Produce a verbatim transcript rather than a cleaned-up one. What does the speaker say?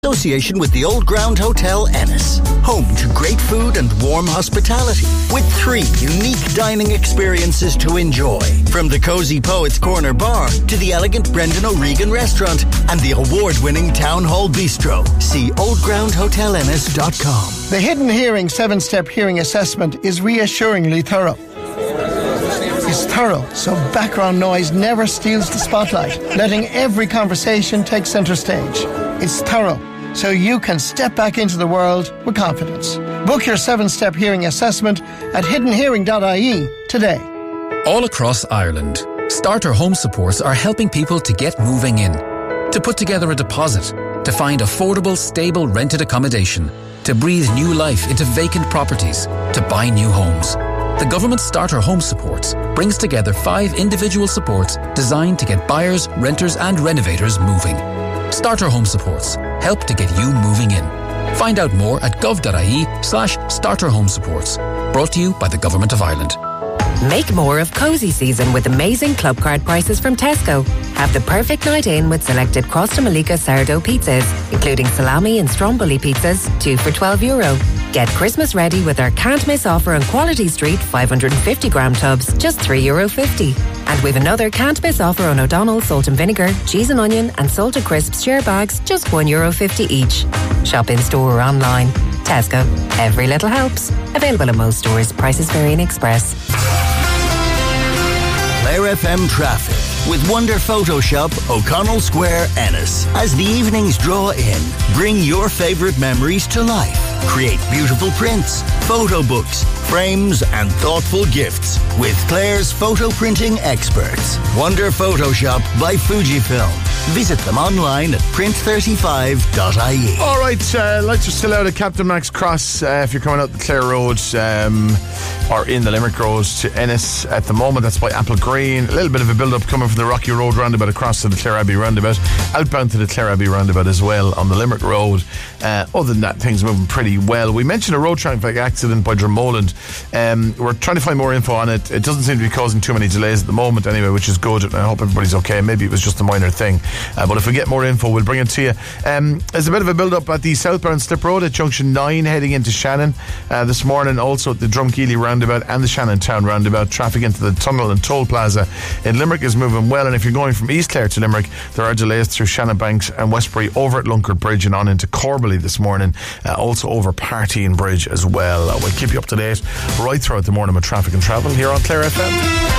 Association with the Old Ground Hotel Ennis, home to great food and warm hospitality, with three unique dining experiences to enjoy, from the Cozy Poets Corner Bar to the elegant Brendan O'Regan Restaurant and the award-winning Town Hall Bistro. See old ground hotel ennis dot com. The Hidden Hearing seven-step hearing assessment is reassuringly thorough. It's thorough, so background noise never steals the spotlight, letting every conversation take centre stage. It's thorough, so you can step back into the world with confidence. Book your seven-step hearing assessment at hidden hearing dot I E today. All across Ireland, Starter Home Supports are helping people to get moving in, to put together a deposit, to find affordable, stable rented accommodation, to breathe new life into vacant properties, to buy new homes. The government Starter Home Supports brings together five individual supports designed to get buyers, renters and renovators moving. Starter Home Supports help to get you moving in. Find out more at gov.ie slash starter home supports. Brought to you by the Government of Ireland. Make more of cosy season with amazing club card prices from Tesco. Have the perfect night in with selected Crosta Malika sourdough pizzas, including salami and stromboli pizzas, two for twelve euro. Get Christmas ready with our can't miss offer on Quality Street five hundred fifty gram tubs, just three euro fifty. And we've another can't miss offer on O'Donnell salt and vinegar, cheese and onion and salted crisps share bags, just one euro fifty each. Shop in store or online. Tesco. Every little helps. Available in most stores. Prices vary in Express. Clare F M traffic with Wonder Photoshop, O'Connell Square, Ennis. As the evenings draw in, bring your favourite memories to life. Create beautiful prints, photo books, frames and thoughtful gifts with Clare's photo printing experts. Wonder Photoshop by Fujifilm. Visit them online at print thirty-five dot I E. All right, uh, lights are still out at Captain Max Cross uh, if you're coming out the Clare Road um, or in the Limerick Road to Ennis at the moment. That's by Apple Green. A little bit of a build-up coming from the Rocky Road roundabout across to the Clare Abbey roundabout, outbound to the Clare Abbey roundabout as well on the Limerick Road. Uh, other than that, things are moving pretty well. We mentioned a road traffic accident by Dromoland. Um, we're trying to find more info on it. It doesn't seem to be causing too many delays at the moment anyway, which is good, and I hope everybody's okay. Maybe it was just a minor thing. Uh, but if we get more info, we'll bring it to you. Um, there's a bit of a build-up at the southbound Slip Road at Junction nine heading into Shannon uh, this morning. Also at the Drumkeely roundabout and the Shannon Town roundabout. Traffic into the Tunnel and Toll Plaza in Limerick is moving well, and if you're going from East Clare to Limerick, there are delays through Shannon Banks and Westbury over at Lunkard Bridge and on into Corbally this morning. Uh, also over Partine Bridge as well. Uh, we'll keep you up to date right throughout the morning with traffic and travel here on Clare F M.